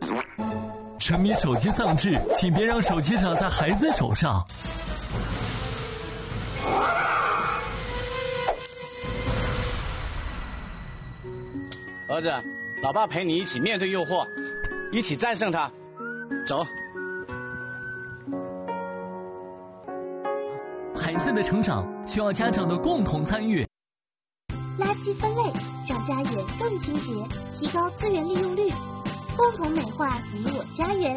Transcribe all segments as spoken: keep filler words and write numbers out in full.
沉迷手机丧志，请别让手机长在孩子手上。 儿子，老爸陪你一起面对诱惑，一起战胜它。走。 孩子的成长需要家长的共同参与。 垃圾分类，让家园更清洁，提高资源利用率，共同美化你我家园。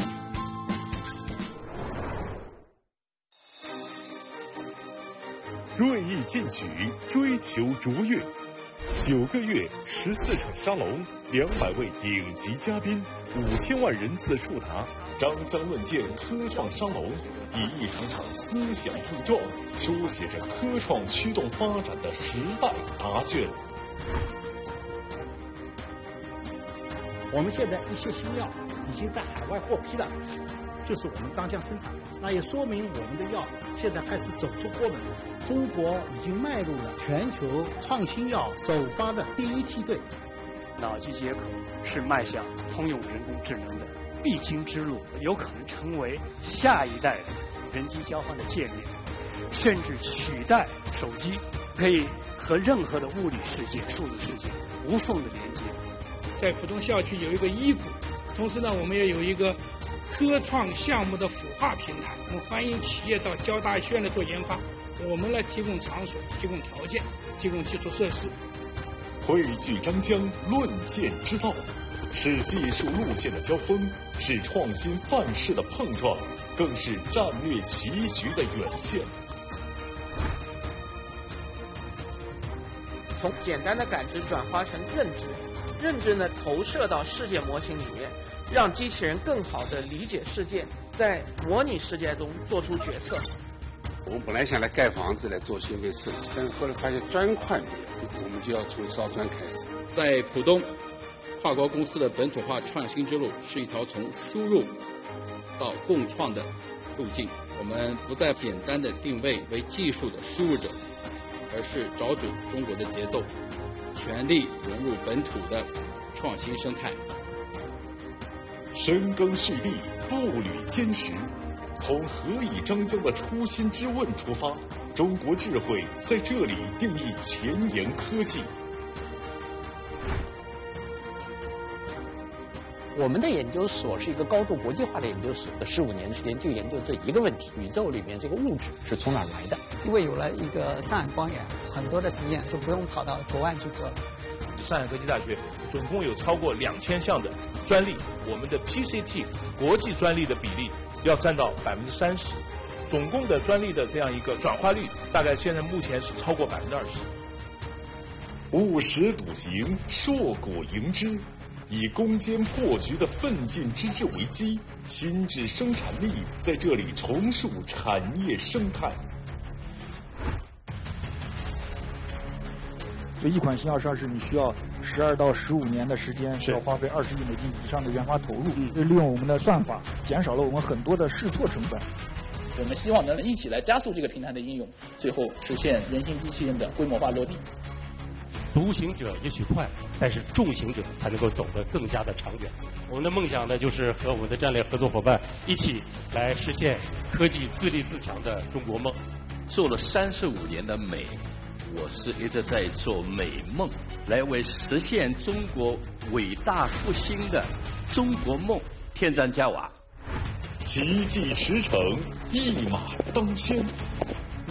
锐意进取，追求卓越。九个月，十四场沙龙，两百位顶级嘉宾，五千万人次触达，张香论剑科创沙龙，以一场场思想碰撞，书写着科创驱动发展的时代答卷。 我们现在一些新药已经在海外获批了，就是我们张江生产，那也说明我们的药现在开始走出国门。中国已经迈入了全球创新药首发的第一梯队。 脑机接口是迈向通用人工智能的必经之路，有可能成为下一代的人机交换的界面，甚至取代手机，可以和任何的物理世界、数字世界无缝的连接。 在浦东校区有一个医股，同时呢，我们也有一个科创项目的孵化平台，我们欢迎企业到交大学院来做研发，我们来提供场所、提供条件、提供基础设施。 汇聚张江论剑之道，是技术路线的交锋，是创新范式的碰撞，更是战略棋局的远见。 从简单的感知转化成认知，认知呢投射到世界模型里面，让机器人更好地理解世界，在模拟世界中做出决策。 我们本来想来盖房子来做先辈设计，但是后来发现砖块没有，我们就要从烧砖开始。 在浦东，跨国公司的本土化创新之路是一条从输入到共创的路径。我们不再简单的定位为技术的输入者，而是找准中国的节奏，全力融入本土的创新生态。 深耕蓄力，步履坚实。从何以张江的初心之问出发，中国智慧在这里定义前沿科技。 我们的研究所是一个高度国际化的研究所，十五年时间就研究这一个问题：宇宙里面这个物质是从哪来的？ 因为有了一个上海光源，很多的实验就不用跑到国外去做了。 上海科技大学总共有超过两千项的专利，我们的 P C T 国际专利的比例要占到百分之三十，总共的专利的这样一个转化率，大概现在目前是超过百分之二十。 务实笃行，硕果迎之，以攻坚破局的奋进之志为基，心智生产力在这里重塑产业生态。 所以一款新药上市，你需要十二到十五年的时间，需要花费二十亿美金以上的研发投入。嗯，利用我们的算法，减少了我们很多的试错成本。 我们希望能一起来加速这个平台的应用，最后实现人形机器人的规模化落地。 独行者也许快，但是众行者才能够走得更加的长远。我们的梦想呢，就是和我们的战略合作伙伴一起来实现科技自立自强的中国梦。 做了三十五年的美，我是一直在做美梦，来为实现中国伟大复兴的中国梦添砖加瓦。 奇迹驰骋，一马当先，